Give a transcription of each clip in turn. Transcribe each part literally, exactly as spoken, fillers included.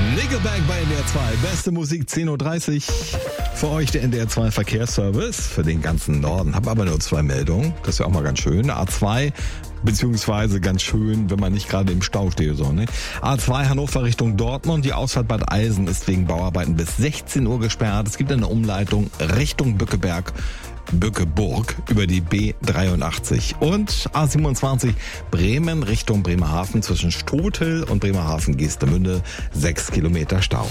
Nickelback bei N D R zwei. Beste Musik, zehn Uhr dreißig. Für euch der N D R zwei Verkehrsservice für den ganzen Norden. Hab aber nur zwei Meldungen. Das ist ja auch mal ganz schön. A zwei, beziehungsweise ganz schön, wenn man nicht gerade im Stau steht. So, ne? A zwei Hannover Richtung Dortmund. Die Ausfahrt Bad Eilsen ist wegen Bauarbeiten bis sechzehn Uhr gesperrt. Es gibt eine Umleitung Richtung Bückeberg. Bückeburg über die B dreiundachtzig und A siebenundzwanzig Bremen Richtung Bremerhaven zwischen Stotel und Bremerhaven-Geestemünde sechs Kilometer Stau.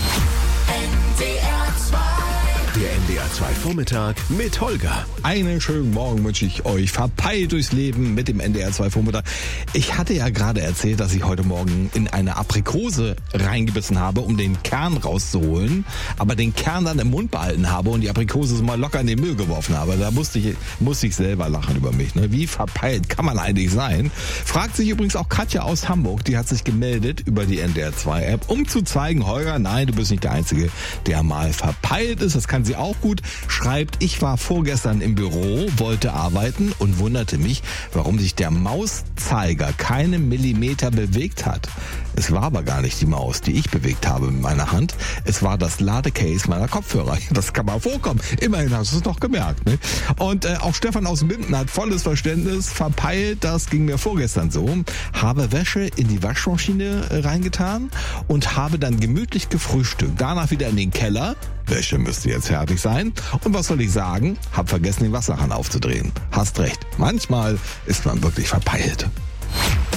Der N D R zwei Vormittag mit Holger. Einen schönen Morgen wünsche ich euch. Verpeilt durchs Leben mit dem N D R zwei Vormittag. Ich hatte ja gerade erzählt, dass ich heute Morgen in eine Aprikose reingebissen habe, um den Kern rauszuholen, aber den Kern dann im Mund behalten habe und die Aprikose so mal locker in den Müll geworfen habe. Da musste ich, musste ich selber lachen über mich. Ne? Wie verpeilt kann man eigentlich sein? Fragt sich übrigens auch Katja aus Hamburg. Die hat sich gemeldet über die N D R zwei App, um zu zeigen, Holger, nein, du bist nicht der Einzige, der mal verpeilt ist. Das kann sie auch gut. Schreibt, ich war vorgestern im Büro, wollte arbeiten und wunderte mich, warum sich der Mauszeiger keinen Millimeter bewegt hat. Es war aber gar nicht die Maus, die ich bewegt habe mit meiner Hand. Es war das Ladecase meiner Kopfhörer. Das kann mal vorkommen. Immerhin hast du es noch gemerkt. Ne? Und äh, auch Stefan aus Minden hat volles Verständnis. Verpeilt, das ging mir vorgestern so. Habe Wäsche in die Waschmaschine äh, reingetan und habe dann gemütlich gefrühstückt. Danach wieder in den Keller. Wäsche müsste jetzt fertig sein. Und was soll ich sagen? Hab vergessen, den Wasserhahn aufzudrehen. Hast recht. Manchmal ist man wirklich verpeilt.